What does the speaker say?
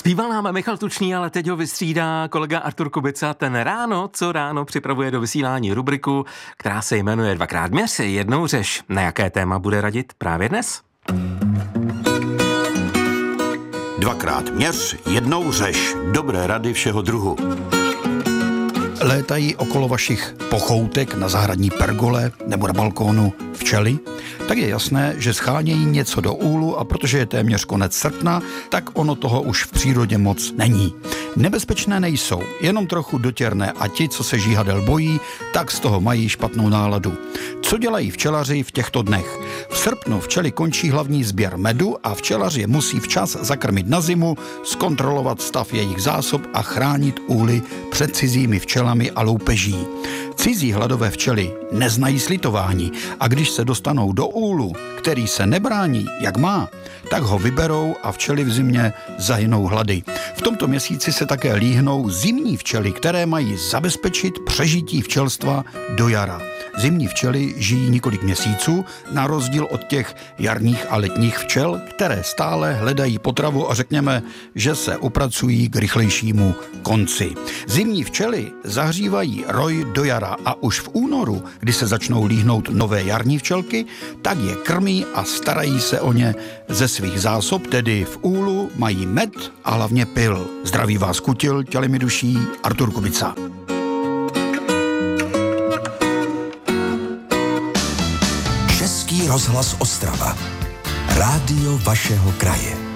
Zpíval nám Michal Tučný, ale teď ho vystřídá kolega Artur Kubica. Ten ráno, co ráno připravuje do vysílání rubriku, která se jmenuje Dvakrát měř, jednou řeš. Na jaké téma bude radit právě dnes? Dvakrát měř, jednou řeš. Dobré rady všeho druhu. Létají okolo vašich pochoutek na zahradní pergole nebo na balkónu včely? Tak je jasné, že schánějí něco do úlu a protože je téměř konec srpna, tak ono toho už v přírodě moc není. Nebezpečné nejsou, jenom trochu dotěrné a ti, co se žíhadel bojí, tak z toho mají špatnou náladu. Co dělají včelaři v těchto dnech? V srpnu včely končí hlavní sběr medu a včelaři je musí včas zakrmit na zimu, zkontrolovat stav jejich zásob a chránit úly před cizími včelami a loupeží. Cizí hladové včely neznají slitování a když se dostanou do úlu, který se nebrání, jak má, tak ho vyberou a včely v zimě zahynou hlady. V tomto měsíci se také líhnou zimní včely, které mají zabezpečit přežití včelstva do jara. Zimní včely žijí několik měsíců, na rozdíl od těch jarních a letních včel, které stále hledají potravu a řekněme, že se upracují k rychlejšímu konci. Zimní včely zahřívají roj do jara a už v únoru, kdy se začnou líhnout nové jarní včelky, tak je krmí a starají se o ně ze svých zásob, tedy v úlu mají med a hlavně pyl. Zdraví vás kutil, těli mi duší, Artur Kubica. Český rozhlas Ostrava. Rádio vašeho kraje.